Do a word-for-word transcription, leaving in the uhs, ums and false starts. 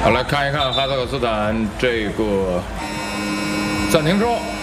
好，来看一看哈萨克斯坦这个暂停之后。